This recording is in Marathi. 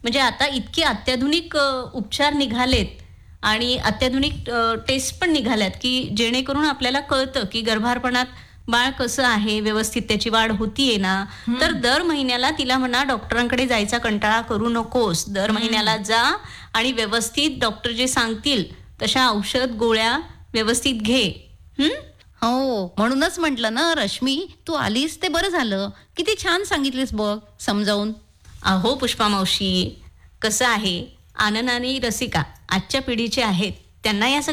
म्हणजे आता इतके अत्याधुनिक उपचार निघालेत आणि अत्याधुनिक टेस्ट पण निघाल्यात, की जेणेकरून आपल्याला कळतं, की गर्भारपणात बाळ कसं आहे, व्यवस्थित त्याची वाढ होतीये ना. तर हं, दर महिन्याला तिला म्हणा डॉक्टरांकडे जायचा कंटाळा करू नकोस. दर हं. महिन्याला जा आणि व्यवस्थित डॉक्टर जे सांगतील तशा औषध, गोळ्या व्यवस्थित घे. हं. हो, म्हणूनच म्हटलं ना रश्मी, तू आलीस ते बरं झालं. किती छान सांगितलीस बघ समजावून. अहो पुष्पा मावशी, कसं आहे, आनंद आणि रसिका आजच्या पिढीचे आहेत. त्यांना या